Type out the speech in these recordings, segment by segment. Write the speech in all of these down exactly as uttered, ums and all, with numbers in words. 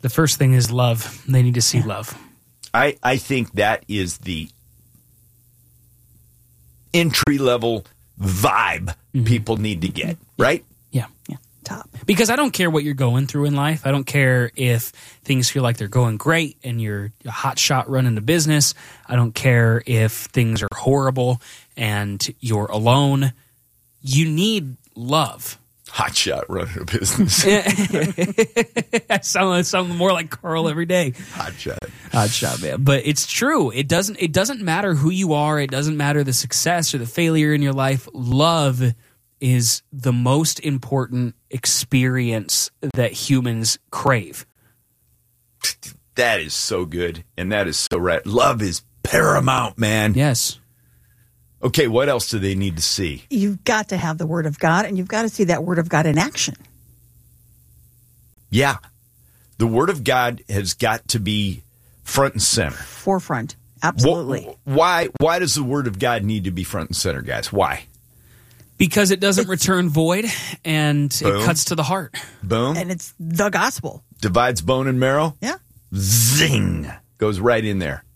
The first thing is love. They need to see yeah. love. I, I think that is the entry-level vibe mm-hmm. people need to get, right? Yeah. Yeah. Top. Because I don't care what you're going through in life. I don't care if things feel like they're going great and you're a hot shot running a business. I don't care if things are horrible and you're alone. You need love. Hot shot running a business. I sound, I sound more like Carl every day. Hot shot. Hot shot, man. But it's true. It doesn't, it doesn't matter who you are. It doesn't matter the success or the failure in your life. Love is the most important experience that humans crave. That is so good. And that is so right. Love is paramount, man. Yes. Okay, what else do they need to see? You've got to have the Word of God, and you've got to see that Word of God in action. Yeah. The Word of God has got to be front and center. Forefront. Absolutely. Why, why does the Word of God need to be front and center, guys? Why? Because it doesn't return void, and Boom. It cuts to the heart. Boom. And it's the gospel. Divides bone and marrow. Yeah. Zing. Goes right in there.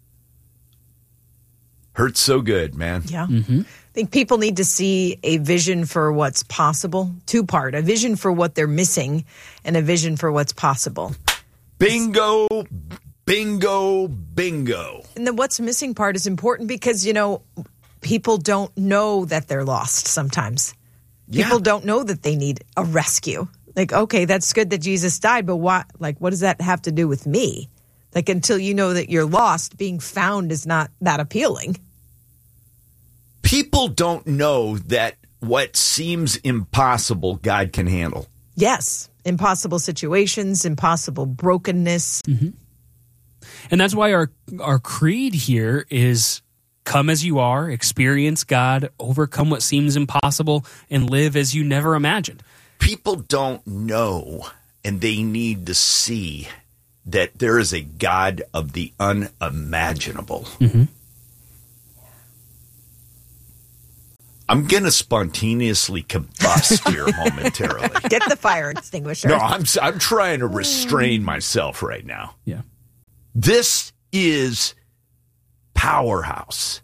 Hurts so good, man. Yeah. Mm-hmm. I think people need to see a vision for what's possible. Two-part. A vision for what they're missing and a vision for what's possible. Bingo, bingo, bingo. And the what's missing part is important because, you know, people don't know that they're lost sometimes. Yeah. People don't know that they need a rescue. Like, okay, that's good that Jesus died, but what, like, what does that have to do with me? Like, until you know that you're lost, being found is not that appealing. People don't know that what seems impossible, God can handle. Yes. Impossible situations, impossible brokenness. Mm-hmm. And that's why our our creed here is come as you are, experience God, overcome what seems impossible, and live as you never imagined. People don't know, and they need to see that there is a God of the unimaginable. Mm-hmm. I'm going to spontaneously combust here momentarily. Get the fire extinguisher. No, I'm I'm trying to restrain myself right now. Yeah. This is powerhouse.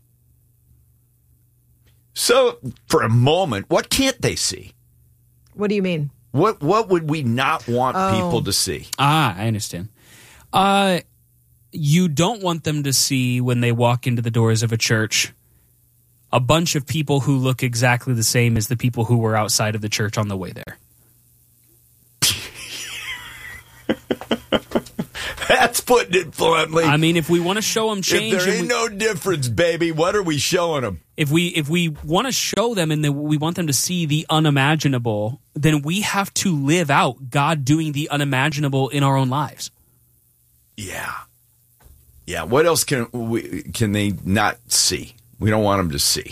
So, for a moment, what can't they see? What do you mean? What what would we not want Oh. people to see? Ah, I understand. Uh, you don't want them to see when they walk into the doors of a church a bunch of people who look exactly the same as the people who were outside of the church on the way there. That's putting it bluntly. I mean, if we want to show them change, if there and ain't we, no difference, baby, what are we showing them? if we if we want to show them and then we want them to see the unimaginable, then we have to live out God doing the unimaginable in our own lives. Yeah. Yeah, what else can we, can they not see? We don't want them to see.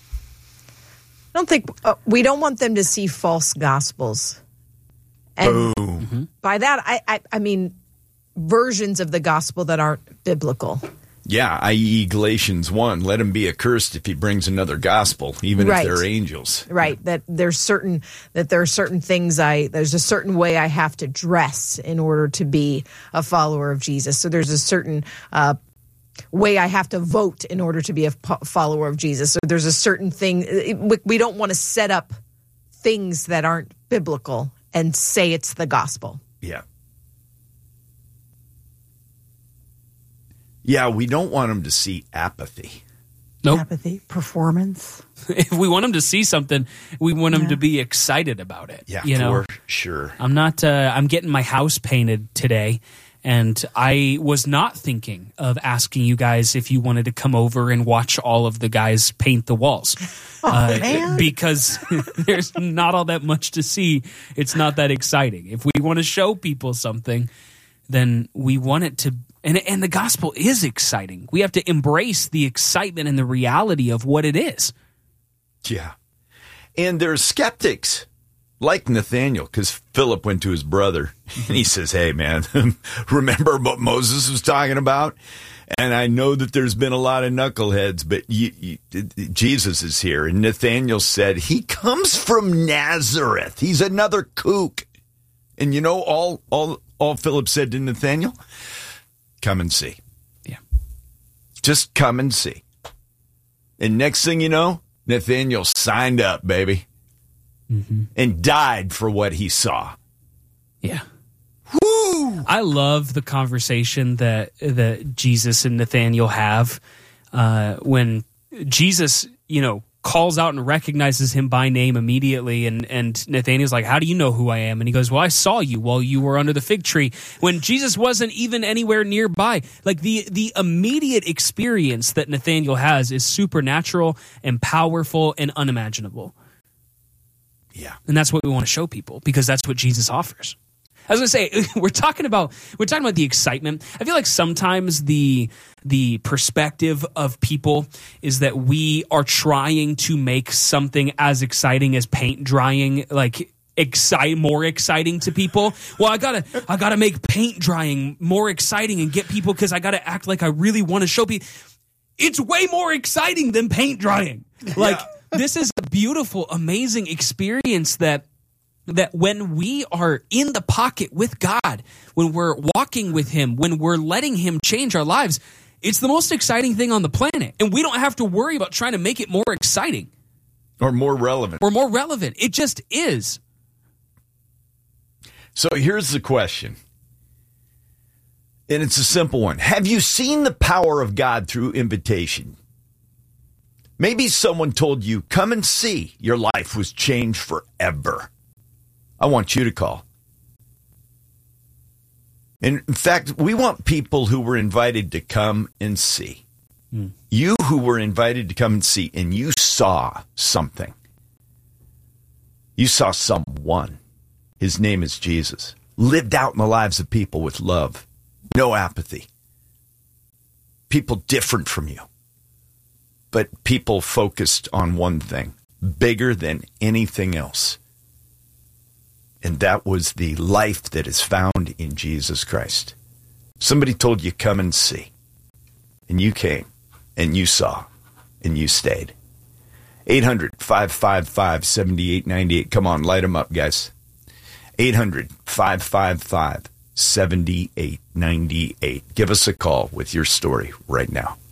I don't think uh, we don't want them to see false gospels. And Boom. by that, I, I I mean versions of the gospel that aren't biblical. Yeah, that is. Galatians one, let him be accursed if he brings another gospel, even Right. if they're angels. Right, that there's certain that there are certain things I there's a certain way I have to dress in order to be a follower of Jesus. So there's a certain uh, way I have to vote in order to be a po- follower of Jesus. So there's a certain thing it, we don't want to set up things that aren't biblical and say it's the gospel. Yeah. Yeah, we don't want them to see apathy. Nope. Apathy, performance. If we want them to see something, we want them Yeah. to be excited about it. Yeah, you know? for sure. I'm not. Uh, I'm getting my house painted today, and I was not thinking of asking you guys if you wanted to come over and watch all of the guys paint the walls, Oh, uh, man. because there's not all that much to see. It's not that exciting. If we want to show people something, then we want it to. And and the gospel is exciting. We have to embrace the excitement and the reality of what it is. Yeah. And there's skeptics like Nathaniel, because Philip went to his brother and he says, hey, man, remember what Moses was talking about? And I know that there's been a lot of knuckleheads, but you, you, Jesus is here. And Nathaniel said, he comes from Nazareth. He's another kook. And you know, all all all Philip said to Nathanael? Come and see. Yeah. Just come and see. And next thing you know, Nathanael signed up, baby, mm-hmm. and died for what he saw. Yeah. Woo! I love the conversation that that Jesus and Nathanael have uh, when Jesus, you know, calls out and recognizes him by name immediately, and and Nathanael's like, how do you know who I am? And he goes, well, I saw you while you were under the fig tree, when Jesus wasn't even anywhere nearby. Like, the the immediate experience that Nathanael has is supernatural and powerful and unimaginable. Yeah. And that's what we want to show people, because that's what Jesus offers. I was going to say, we're talking about we're talking about the excitement. I feel like sometimes the the perspective of people is that we are trying to make something as exciting as paint drying, like excite more exciting to people. Well, I gotta I gotta make paint drying more exciting and get people, because I gotta act like I really want to show people. It's way more exciting than paint drying. Like, yeah. This is a beautiful, amazing experience that. That when we are in the pocket with God, when we're walking with him, when we're letting him change our lives, it's the most exciting thing on the planet. And we don't have to worry about trying to make it more exciting. Or more relevant. Or more relevant. It just is. So here's the question. And it's a simple one. Have you seen the power of God through invitation? Maybe someone told you, come and see. Your life was changed forever. I want you to call. And in fact, we want people who were invited to come and see. Mm. You who were invited to come and see, and you saw something. You saw someone. His name is Jesus. Lived out in the lives of people with love. No apathy. People different from you. But people focused on one thing. Bigger than anything else. And that was the life that is found in Jesus Christ. Somebody told you, come and see. And you came, and you saw, and you stayed. eight hundred, five five five, seven eight nine eight. Come on, light them up, guys. eight hundred, five five five, seven eight nine eight. Give us a call with your story right now.